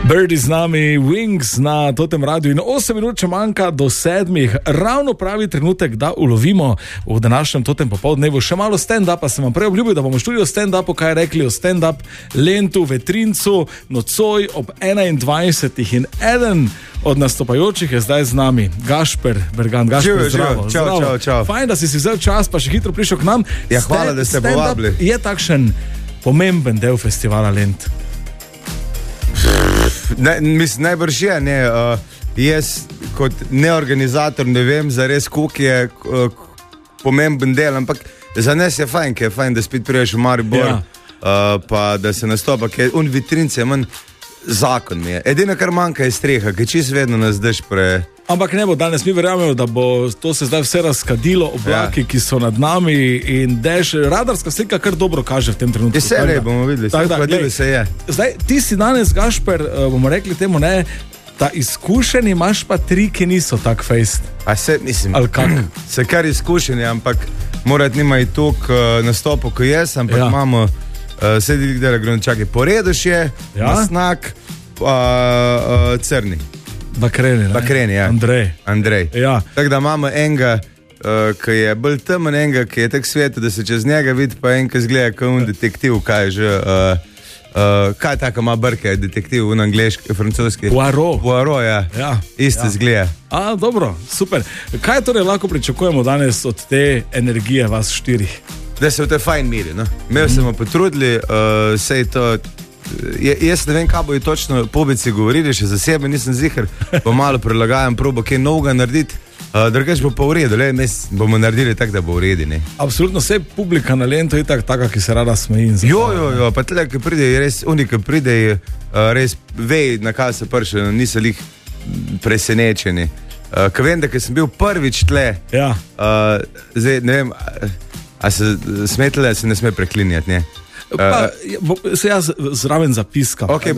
Birdy z nami, Wings na Totem Radiu in 8 minut če manjka do 7. Ravno pravi trenutek, da ulovimo v današnjem Totem popoldnevu še malo stand-upa. Sem vam prej obljubil, da bomo študili o stand-upu, kaj rekli o stand-up Lentu v Vetrincu nocoj ob 21. In eden od nastopajočih je zdaj z nami, Gašper Bergant. Gašper, zdravo. Čau. Fajn, da si vzel čas, pa še hitro prišel k nam. Ja, hvala, da ste povabili. Je takšen pomemben del festivala Lent. Mislim, najbrž je, ne, jaz kot neorganizator ne vem zares, koliko je pomemben del, ampak za nas je fajn, ker je fajn, da spet priješ v Maribor, pa da se nastopa, ker on Vitrince je manj zakon mi je. Edino, kar manjka je streha, ker čist vedno nas drž Ampak ne bo, danes mi verjamemo, da bo to se zdaj vse razkadilo, oblaki, ki so nad nami in dež, radarska slika kar dobro kaže v tem trenutku. Vse ne bomo videli, skladili se je. Zdaj, ti si danes, Gašper, bomo rekli temu, ne, ta izkušeni imaš pa tri, ki niso tak fejst. A se, mislim, se kar izkušeni, ampak morati nimajo toliko nastopov, ko jaz, ampak imamo sedi dela grunčaki, Poredoš je, Masnak, Crni. Bakreni, ja. Andrej. Ja. Tako da imamo enega, ki je bolj temen, enega, ki je tak svetu, da se čez njega vidi, pa en, ki zgleda kot un detektiv, kaj je že, kaj tako ima brke, detektiv, un angleški, francoski. Poirot, ja. Isto zgleda. Dobro, super. Kaj torej lahko pričakujemo danes od te energije vas štirih? Da se v te fajn miri, no. Imel smo potrudili, sej to... Jaz ne vem, kaj bojo točno pobici govorili, še za sebe nisem zihar, pa malo prilagajam probo, kaj novega narediti, drugač bo pa v redu, bomo naredili tako, da bo v redu, ne. Absolutno, vse publika na Lentu je taka, ki se rada smeji. Jo, pa tle, ki pride, res, oni, ki pride, res vej, na kaj se prše, niso lih presenečeni. Ko vem, da sem bil prvič tle, zdaj, ne vem, a se smetle, se ne sme preklinjati, ne. Se jaz zraven zapiskam. Ok,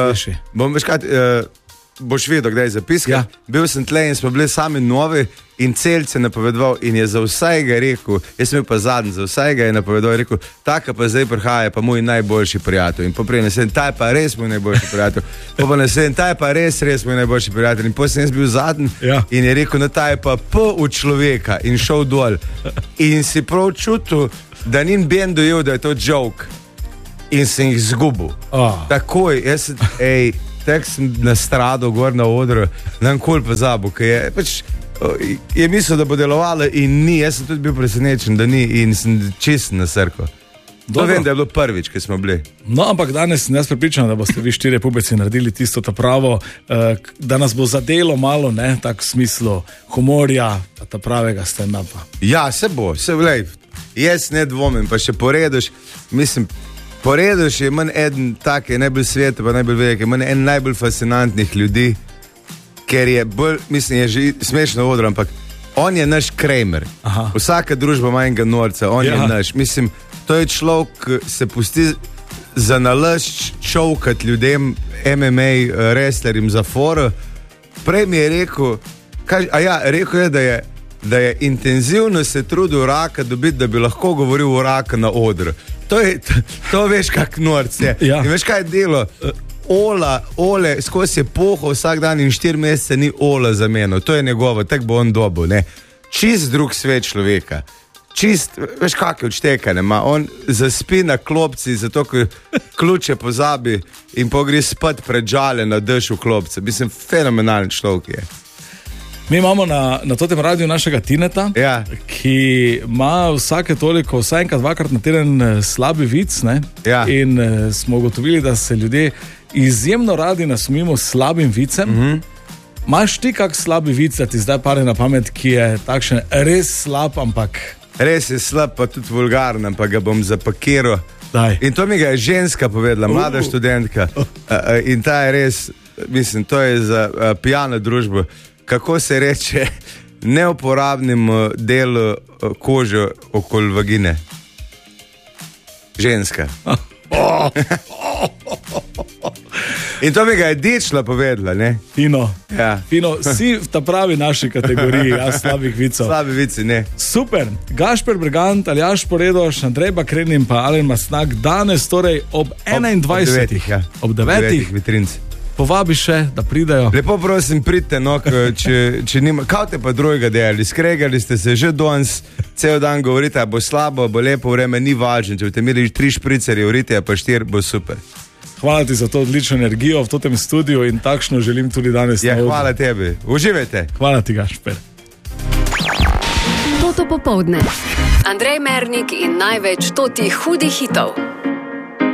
boš vedel, kdaj je zapiskal. Bil sem tle in smo bili sami novi in celce napovedoval in je za vsega rekel, jaz sem bil pa zadnji, za vsega je napovedoval, rekel, taka pa zdaj prihaja pa moj najboljši prijatelj. In poprej naslednji, ta je pa res moj najboljši prijatelj. Pa naslednji, ta je pa res moj najboljši prijatelj. In potem sem jaz bil zadnji in je rekel, ta je pa v človeka in šel dol. In si prav čutil, da ni ben dojel, da je to joke. In sem jih zgubil. Takoj, tak sem nastradal gor na odru, nam kol pozabil, ker je mislil, da bo delovalo in ni, jaz sem tudi bil presenečen, da ni in sem čist na srko. To vem, da je bilo prvič, ki smo bili. No, ampak danes sem jaz prepričan, da boste vi štirje pubeci naredili tisto ta pravo, da nas bo zadelo malo, ne, tak v smislu humorja, pa ta pravega stand-upa. Ja, se bo, vlej, jaz ne dvomim, pa še Poredoš, mislim, Poredoš je manj eden tak, je najbolj svet, pa najbolj velik, je manj en najbolj fascinantnih ljudi, ker je bolj, mislim, je že smešno odro, ampak on je naš Kramer. Vsaka družba ima enega norca, on je naš. Mislim, to je človek, ki se pusti za nalašč čovkat ljudem, MMA, wrestlerim za foro. Prej mi je rekel, rekel je, da je intenzivno se trudil raka dobiti, da bi lahko govoril o raka na odru. To veš, kak norc je. In veš, kaj je delo? Ole, skozi je pohal vsak dan in 4 mesece ni Ola zamenil. To je njegovo, tak bo on dobil, ne. Čist drug svet človeka. Čist, veš, kak je odštekane, on zaspi na klopci, zato, ko ključe pozabi in pogri spat pred žale na dež v klopce. Mislim, fenomenalen človek je. Mi imamo na Totem Radiu našega Tineta, ki ima vsake toliko, vsaj enkrat, dvakrat na teden slabi vic, ne? In smo ugotovili, da se ljudje izjemno radi nasmejimo slabim vicem. Imaš ti kak slabi vic, da ti zdaj pade na pamet, ki je takšen res slab, ampak... Res je slab, pa tudi vulgaren, ampak ga bom zapakiral. In to mi ga je ženska povedala, mlada študentka. In ta je res, mislim, to je za pijano družbo. Kako se reče neuporabnim delu kože okoli vagine? Ženska. In to bi ga je dečla povedala, ne? Fino. Si v ta pravi naši kategoriji, slabih vicov. Slabi vici, ne. Super. Gašper Bergant, Aljaž Poredoš, Andrej Bakreni in pa Alen Masnak danes torej ob 21. Ob 9. Ob 9. Vitrinci. povabi še, da pridejo. Lepo prosim, pridite, no, če nima, kao te pa drugega delali, skregali ste se že danes, cel dan govorite, bo slabo, bo lepo vreme, ni važno, če boste imeli 3 špricerje, urite pa 4, bo super. Hvala ti za to odlično energijo v tem studiu in takšno želim tudi danes. Ja, hvala tebi, uživajte. Hvala ti, Gašper. Toto popoldne. Andrej Mernik in največ totih hudih hitov.